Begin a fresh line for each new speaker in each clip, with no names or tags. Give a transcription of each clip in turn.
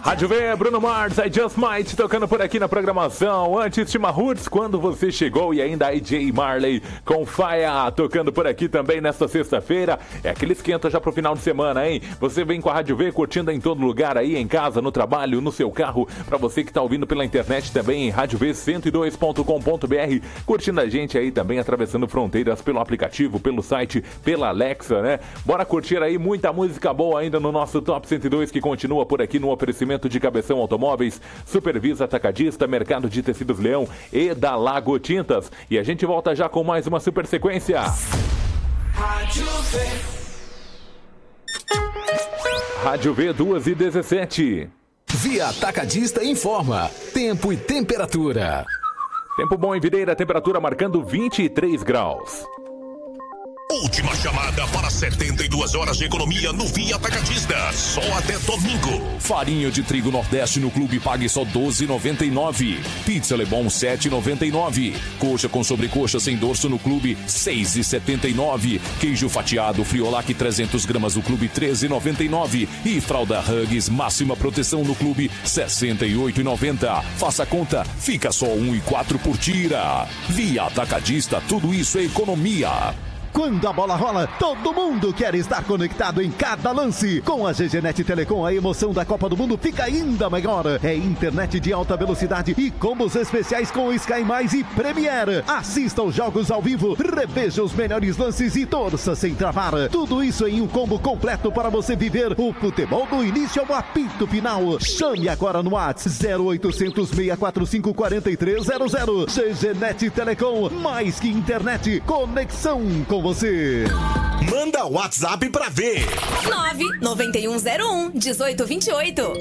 Rádio V, Bruno Mars, I Just Might, tocando por aqui na programação. Antes Tima Roots, Quando Você Chegou, e ainda a AJ Marley com Faia, tocando por aqui também nesta sexta-feira. É aquele esquenta já pro final de semana, hein? Você vem com a Rádio V, curtindo em todo lugar aí, em casa, no trabalho, no seu carro. Pra você que tá ouvindo pela internet também, em radiov102.com.br, curtindo a gente aí também, atravessando fronteiras pelo aplicativo, pelo site, pela Alexa, né? Bora curtir aí muita música boa ainda no nosso Top 102, que continua por aqui no oferecimento de Cabeção Automóveis, Supervisa Atacadista, Mercado de Tecidos Leão e da Lago Tintas. E a gente volta já com mais uma super sequência.
Rádio V.
Rádio V 2h17.
Via Atacadista informa tempo e temperatura.
Tempo bom em Videira, temperatura marcando 23 graus.
Última chamada para 72 horas de economia no Via Atacadista. Só até domingo.
Farinha de trigo Nordeste no clube pague só R$12,99. Pizza Lebon R$7,99. Coxa com sobrecoxa sem dorso no clube R$6,79. Queijo fatiado Friolac 300 gramas no clube R$13,99. E fralda Huggies máxima proteção no clube R$68,90. Faça a conta, fica só R$1,04 por tira. Via Atacadista, tudo isso é economia.
Quando a bola rola, todo mundo quer estar conectado em cada lance. Com a GGNet Telecom, a emoção da Copa do Mundo fica ainda maior. É internet de alta velocidade e combos especiais com Sky Mais e Premiere. Assista os jogos ao vivo, reveja os melhores lances e torça sem travar. Tudo isso em um combo completo para você viver o futebol do início ao apito final. Chame agora no WhatsApp 0800 645 4300. GGNet Telecom, mais que internet, conexão com você.
Manda o WhatsApp pra ver.
99101-1828.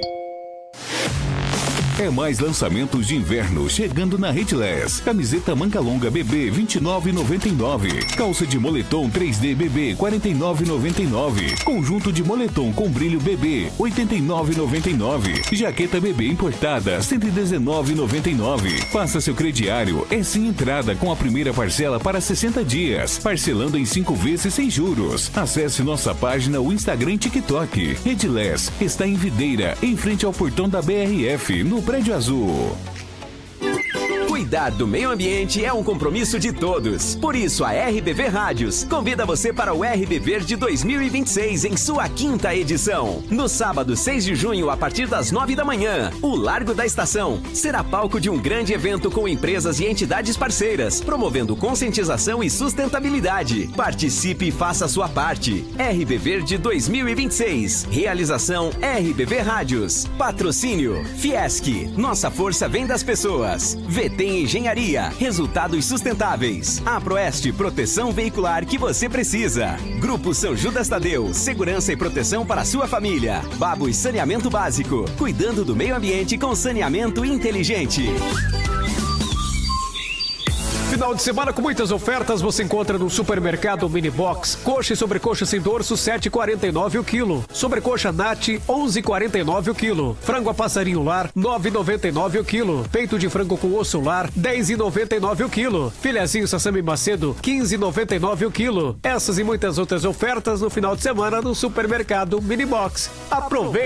É mais lançamentos de inverno chegando na Hitless. Camiseta manga longa bebê R$29,99. Calça de moletom 3D bebê R$49,99. Conjunto de moletom com brilho bebê R$89,99. Jaqueta bebê importada R$119,99. Faça seu crediário, é sem entrada com a primeira parcela para 60 dias, parcelando em 5 vezes sem juros. Acesse nossa página, o Instagram e TikTok. Hitless está em Videira, em frente ao portão da BRF, no Prédio Azul.
Cuidar do meio ambiente é um compromisso de todos. Por isso, a RBV Rádios convida você para o RB Verde 2026 em sua 5ª edição. No sábado, 6 de junho, a partir das 9 da manhã, o Largo da Estação será palco de um grande evento com empresas e entidades parceiras, promovendo conscientização e sustentabilidade. Participe e faça a sua parte. RB Verde 2026. Realização RBV Rádios. Patrocínio Fiesc. Nossa força vem das pessoas. VT Engenharia, resultados sustentáveis. A Proeste, proteção veicular que você precisa. Grupo São Judas Tadeu, segurança e proteção para a sua família. Babos Saneamento Básico, cuidando do meio ambiente com saneamento inteligente.
Final de semana com muitas ofertas você encontra no Supermercado Mini Box. Coxa e sobrecoxa sem dorso, R$7,49 o quilo. Sobrecoxa Nat, R$11,49 o quilo. Frango a passarinho lar, R$9,99 o quilo. Peito de frango com osso lar, R$10,99 o quilo. Filezinho Sassami Macedo, R$15,99 o quilo. Essas e muitas outras ofertas no final de semana no Supermercado Mini Box. Aproveite!